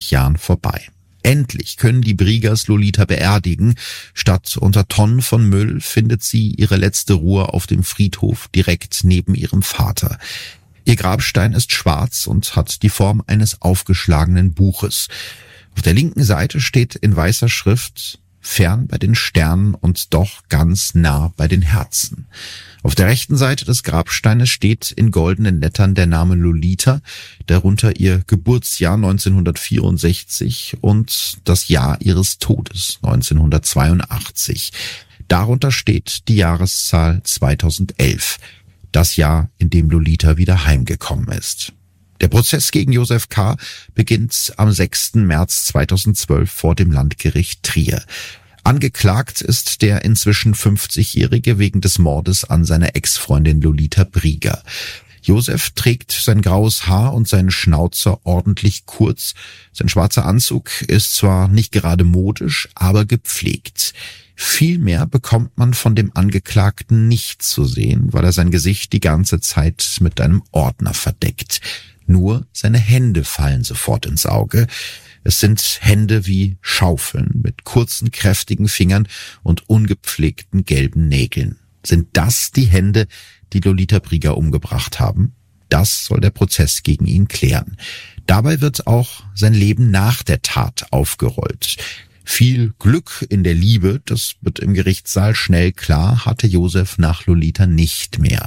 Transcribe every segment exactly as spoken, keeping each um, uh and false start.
dreißig Jahren vorbei. Endlich können die Briegers Lolita beerdigen. Statt unter Tonnen von Müll findet sie ihre letzte Ruhe auf dem Friedhof direkt neben ihrem Vater. Ihr Grabstein ist schwarz und hat die Form eines aufgeschlagenen Buches. Auf der linken Seite steht in weißer Schrift: fern bei den Sternen und doch ganz nah bei den Herzen. Auf der rechten Seite des Grabsteines steht in goldenen Lettern der Name Lolita, darunter ihr Geburtsjahr neunzehnhundertvierundsechzig und das Jahr ihres Todes neunzehnhundertzweiundachtzig. Darunter steht die Jahreszahl zweitausendelf, das Jahr, in dem Lolita wieder heimgekommen ist. Der Prozess gegen Josef K. beginnt am sechsten März zweitausendzwölf vor dem Landgericht Trier. Angeklagt ist der inzwischen fünfzigjährige wegen des Mordes an seiner Ex-Freundin Lolita Brieger. Josef trägt sein graues Haar und seinen Schnauzer ordentlich kurz. Sein schwarzer Anzug ist zwar nicht gerade modisch, aber gepflegt. Viel mehr bekommt man von dem Angeklagten nicht zu sehen, weil er sein Gesicht die ganze Zeit mit einem Ordner verdeckt. Nur seine Hände fallen sofort ins Auge. Es sind Hände wie Schaufeln mit kurzen, kräftigen Fingern und ungepflegten gelben Nägeln. Sind das die Hände, die Lolita Brieger umgebracht haben? Das soll der Prozess gegen ihn klären. Dabei wird auch sein Leben nach der Tat aufgerollt. Viel Glück in der Liebe, das wird im Gerichtssaal schnell klar, hatte Josef nach Lolita nicht mehr.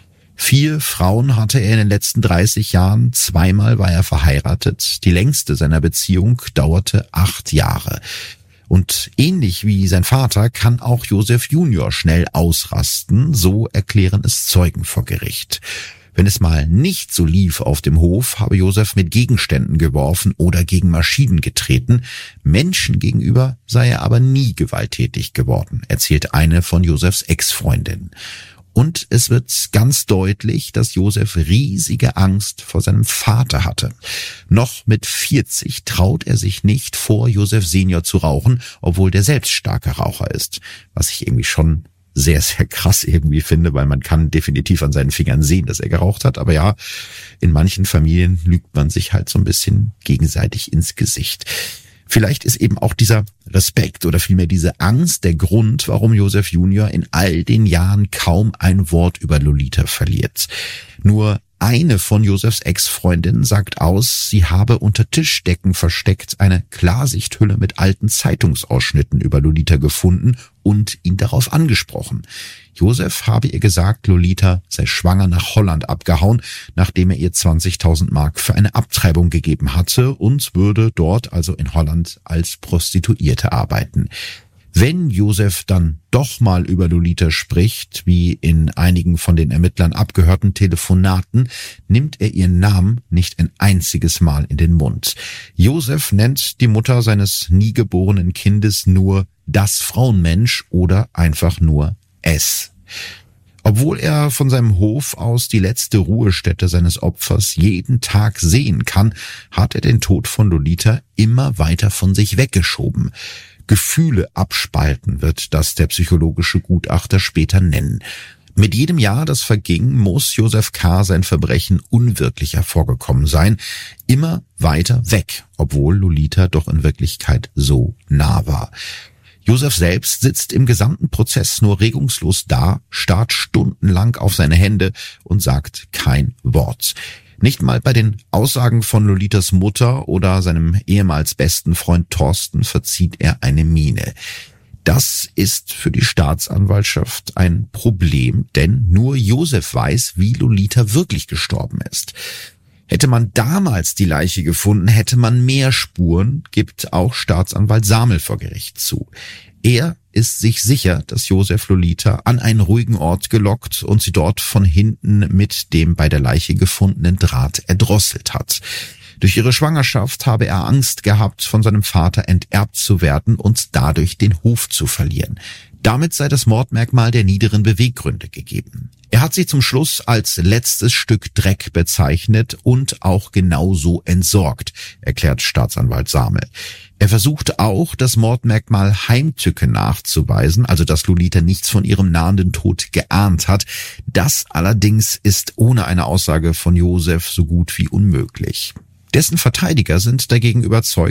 Vier Frauen hatte er in den letzten dreißig Jahren, zweimal war er verheiratet. Die längste seiner Beziehung dauerte acht Jahre. Und ähnlich wie sein Vater kann auch Josef Junior schnell ausrasten, so erklären es Zeugen vor Gericht. Wenn es mal nicht so lief auf dem Hof, habe Josef mit Gegenständen geworfen oder gegen Maschinen getreten. Menschen gegenüber sei er aber nie gewalttätig geworden, erzählt eine von Josefs Ex-Freundinnen. Und es wird ganz deutlich, dass Josef riesige Angst vor seinem Vater hatte. Noch mit vierzig traut er sich nicht, vor Josef Senior zu rauchen, obwohl der selbst starker Raucher ist. Was ich irgendwie schon sehr, sehr krass irgendwie finde, weil man kann definitiv an seinen Fingern sehen, dass er geraucht hat. Aber ja, in manchen Familien lügt man sich halt so ein bisschen gegenseitig ins Gesicht. Vielleicht ist eben auch dieser Respekt oder vielmehr diese Angst der Grund, warum Josef Junior in all den Jahren kaum ein Wort über Lolita verliert. Nur eine von Josefs Ex-Freundinnen sagt aus, sie habe unter Tischdecken versteckt eine Klarsichthülle mit alten Zeitungsausschnitten über Lolita gefunden und ihn darauf angesprochen. Josef habe ihr gesagt, Lolita sei schwanger nach Holland abgehauen, nachdem er ihr zwanzigtausend Mark für eine Abtreibung gegeben hatte und würde dort, also in Holland, als Prostituierte arbeiten. Wenn Josef dann doch mal über Lolita spricht, wie in einigen von den Ermittlern abgehörten Telefonaten, nimmt er ihren Namen nicht ein einziges Mal in den Mund. Josef nennt die Mutter seines nie geborenen Kindes nur das Frauenmensch oder einfach nur es. Obwohl er von seinem Hof aus die letzte Ruhestätte seines Opfers jeden Tag sehen kann, hat er den Tod von Lolita immer weiter von sich weggeschoben. Gefühle abspalten wird das der psychologische Gutachter später nennen. Mit jedem Jahr, das verging, muss Josef K. sein Verbrechen unwirklicher vorgekommen sein, immer weiter weg, obwohl Lolita doch in Wirklichkeit so nah war. Josef selbst sitzt im gesamten Prozess nur regungslos da, starrt stundenlang auf seine Hände und sagt kein Wort. Nicht mal bei den Aussagen von Lolitas Mutter oder seinem ehemals besten Freund Thorsten verzieht er eine Miene. Das ist für die Staatsanwaltschaft ein Problem, denn nur Josef weiß, wie Lolita wirklich gestorben ist. Hätte man damals die Leiche gefunden, hätte man mehr Spuren, gibt auch Staatsanwalt Samel vor Gericht zu. Er ist sich sicher, dass Josef Lolita an einen ruhigen Ort gelockt und sie dort von hinten mit dem bei der Leiche gefundenen Draht erdrosselt hat. Durch ihre Schwangerschaft habe er Angst gehabt, von seinem Vater enterbt zu werden und dadurch den Hof zu verlieren. Damit sei das Mordmerkmal der niederen Beweggründe gegeben. Er hat sie zum Schluss als letztes Stück Dreck bezeichnet und auch genauso entsorgt, erklärt Staatsanwalt Samel. Er versucht auch, das Mordmerkmal Heimtücke nachzuweisen, also dass Lolita nichts von ihrem nahenden Tod geahnt hat. Das allerdings ist ohne eine Aussage von Josef so gut wie unmöglich. Dessen Verteidiger sind dagegen überzeugt,